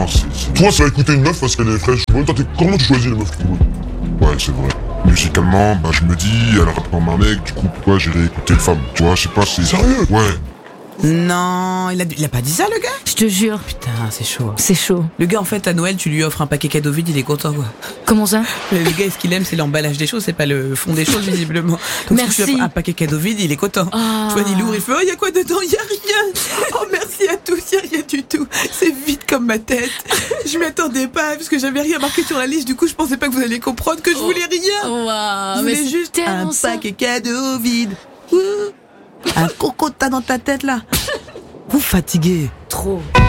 Non, toi, ça va écouter une meuf parce qu'elle est fraîche. En même temps, comment tu choisis les meufs qui roulent? Ouais, c'est vrai. Musicalement, je me dis, elle rappe comme un mec, du coup, pourquoi j'irais écouter une femme? Tu vois, je sais pas, c'est... Sérieux? Ouais. Non, il a pas dit ça, le gars? Je te jure. Putain, c'est chaud. C'est chaud. Le gars, en fait, à Noël, tu lui offres un paquet cadeau vide, il est content, quoi. Comment ça? Le gars, ce qu'il aime, c'est l'emballage des choses, c'est pas le fond des choses, visiblement. Donc, Merci. si tu lui offres un paquet cadeau vide, il est content. Ah. Tu vois, il ouvre, il fait, oh, y a quoi dedans? Y a rien. Oh, merci à tous, y a rien du tout. C'est vide comme ma tête. Je m'y attendais pas, parce que j'avais rien marqué sur la liste, du coup, je pensais pas que vous alliez comprendre que je voulais rien. Waouh, Je mais voulais c'est juste un tellement ça. paquet cadeau vide. Ouh. Un coco que t'as dans ta tête, là. Vous fatiguez. Trop.